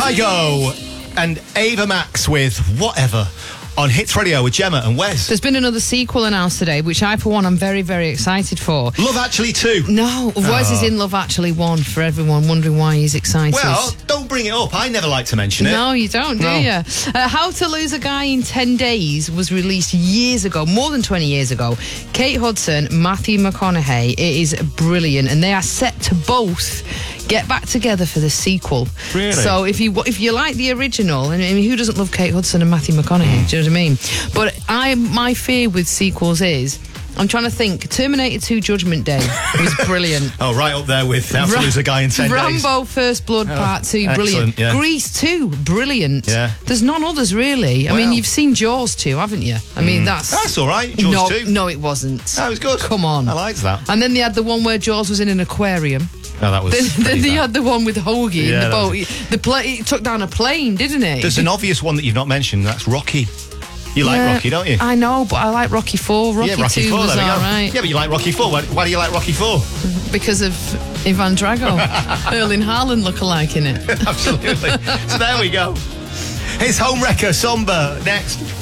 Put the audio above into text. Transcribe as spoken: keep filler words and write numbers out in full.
Kygo and Ava Max with Whatever on Hits Radio with Gemma and Wes. There's been another sequel announced today, which I, for one, I'm very, very excited for. Love Actually two. No, Wes Oh. is in Love Actually one, for everyone wondering why he's excited. Well, don't bring it up. I never like to mention it. No, you don't, do No. you? Uh, How to Lose a Guy in ten days was released years ago, more than twenty years ago. Kate Hudson, Matthew McConaughey. It is brilliant, and they are set to both get back together for the sequel. Really? So if you if you like the original, and I mean, who doesn't love Kate Hudson and Matthew McConaughey? Mm. Do you know what I mean? But I, my fear with sequels is, I'm trying to think. Terminator two Judgment Day was brilliant. Oh, right up there with How to Ra- Lose a Guy in ten days. Rambo First Blood Oh, Part two, excellent, brilliant. yeah. Grease two, brilliant. Yeah. There's none others really. I mean, Well. you've seen Jaws two, haven't you? I mean, that's That's all right. Jaws no, two. no, it wasn't. That was good. Come on. I liked that. And then they had the one where Jaws was in an aquarium. No, that was. Then, then pretty they bad. had the one with Hoagie in Yeah, the that boat. was- The pla- it took down a plane, didn't it? There's an obvious one that you've not mentioned. That's Rocky. You like Yeah, Rocky, don't you? I know, but I like Rocky four. Rocky, yeah, Rocky two four. was There we go. all right Yeah, but you like Rocky four. Why, why do you like Rocky four? because of Ivan Drago, Erling Haaland lookalike in it. Absolutely. So there we go. It's Home Wrecker Somber next.